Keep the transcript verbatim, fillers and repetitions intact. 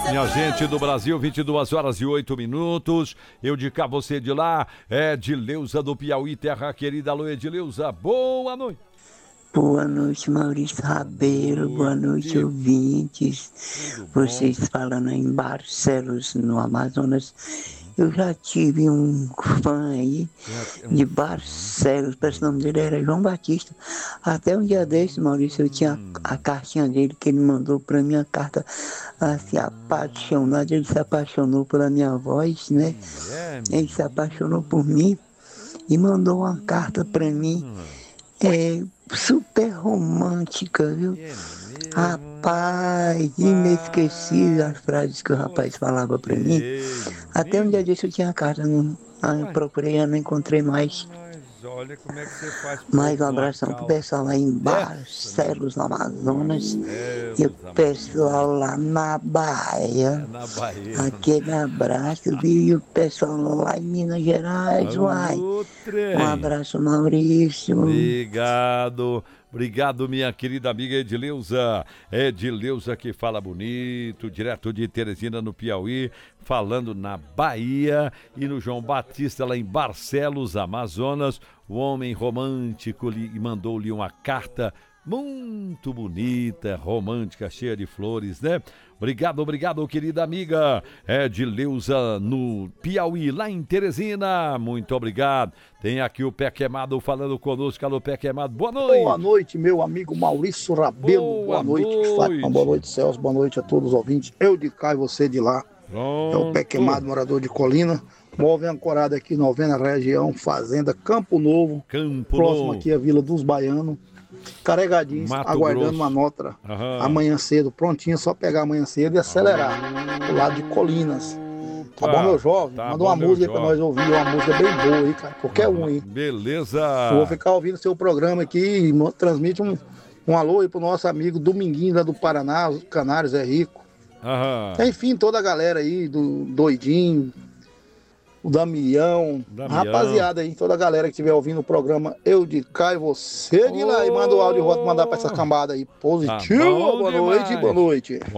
Minha gente do Brasil, vinte e duas horas e oito minutos. Eu de cá, você de lá. É Edileuza do Piauí, terra querida. Alô, Edileuza, boa noite. Boa noite, Maurício Rabelo. Boa noite, ouvintes. Vocês falando em Barcelos, no Amazonas. Eu já tive um fã aí de Barcelos, parece que o nome dele era João Batista. Até um dia desse, Maurício, eu tinha a cartinha dele que ele mandou para mim, a carta assim, apaixonado. Ele se apaixonou pela minha voz, né? Ele se apaixonou por mim e mandou uma carta para mim, é, super romântica, viu? Rapaz, inesquecível as frases que o rapaz falava pra mim. Até um dia desse eu tinha a carta, não, eu procurei, eu não encontrei mais. Olha como é que você faz. Mais um abração pro pessoal lá em Barcelos, no Amazonas. E o pessoal lá na Bahia. Na Bahia. Aquele abraço, viu? E o pessoal lá em Minas Gerais, uai. Um abraço, Maurício. Obrigado. Obrigado, minha querida amiga Edileuza. Edileuza que fala bonito, direto de Teresina, no Piauí, falando na Bahia, e no João Batista, lá em Barcelos, Amazonas. O homem romântico lhe mandou-lhe uma carta muito bonita, romântica, cheia de flores, né? Obrigado, obrigado, querida amiga Edileuza no Piauí, lá em Teresina. Muito obrigado. Tem aqui o Pé Queimado falando conosco. Alô, Pé Queimado, boa noite. Boa noite, meu amigo Maurício Rabelo. Boa, boa noite, noite. Fátima. Boa noite, Celso. Boa noite a todos os ouvintes. Eu de cá e você de lá. Pronto. É o Pé Queimado, morador de Colina. Move ancorado aqui, novena região, Fazenda Campo Novo. Campo próximo Novo. Aqui a Vila dos Baianos. Carregadinhos, Mato aguardando Grosso. uma nota. Aham. Amanhã cedo, prontinho, só pegar amanhã cedo e acelerar. Do lado de Colinas. Tá bom, meu jovem? Tá Manda bom, uma meu música pra jovem. nós ouvir, uma música bem boa aí, cara. Qualquer um aí. Beleza. Eu vou ficar ouvindo seu programa aqui e mo- transmite um, um alô aí pro nosso amigo Dominguinho lá do Paraná, os Canários é Rico. Aham. Enfim, toda a galera aí, do Doidinho, o Damião, Damião. a rapaziada aí, toda a galera que estiver ouvindo o programa Eu de Cá e você de lá. E manda o áudio e volta mandar pra essa cambada aí. Positivo, Tá bom boa noite, demais. boa noite.